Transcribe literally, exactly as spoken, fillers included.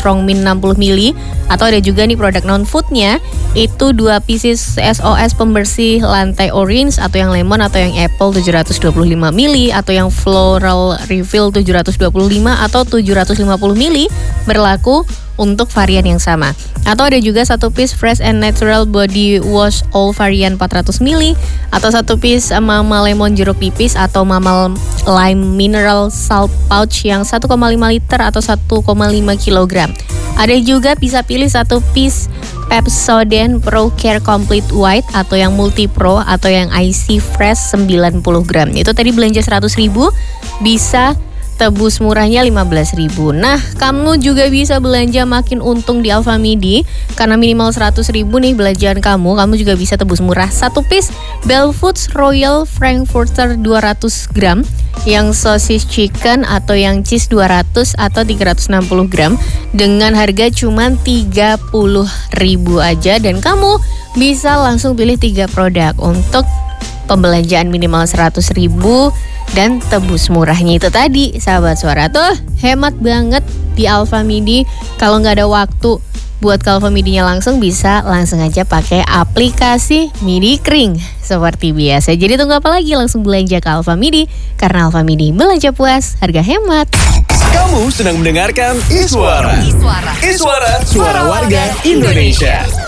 Strong Mint enam puluh mililiter. Atau ada juga nih produk non-foodnya, itu dua pieces S O S pembersih lantai orange atau yang lemon atau yang apple tujuh ratus dua puluh lima mililiter atau yang floral refill tujuh ratus dua puluh lima atau tujuh ratus lima puluh mililiter berlaku untuk varian yang sama. Atau ada juga satu piece Fresh and Natural Body Wash All varian empat ratus mililiter atau satu piece Mama Lemon jeruk nipis atau Mama Lime Mineral Salt Pouch yang satu koma lima liter atau satu koma lima kilogram. Ada juga bisa pilih satu piece Pepsodent Pro Care Complete White atau yang Multi Pro atau yang Icy Fresh sembilan puluh gram. Itu tadi belanja seratus ribu bisa tebus murahnya lima belas ribu. Nah, kamu juga bisa belanja makin untung di Alfamidi karena minimal seratus ribu nih belanjaan kamu, kamu juga bisa tebus murah satu piece Bell Foods Royal Frankfurter dua ratus gram, yang sosis chicken atau yang cheese dua ratus atau tiga ratus enam puluh gram dengan harga cuma tiga puluh ribu aja, dan kamu bisa langsung pilih tiga produk untuk pembelanjaan minimal seratus ribu dan tebus murahnya itu tadi, sahabat suara. Tuh hemat banget di Alfamidi. Kalau nggak ada waktu buat ke Alfamidinya langsung, bisa langsung aja pakai aplikasi Midi Kring seperti biasa. Jadi tunggu apa lagi, langsung belanja ke Alfamidi, karena Alfamidi belanja puas, harga hemat. Kamu sedang mendengarkan Iswara. Iswara, Iswara, suara warga Indonesia.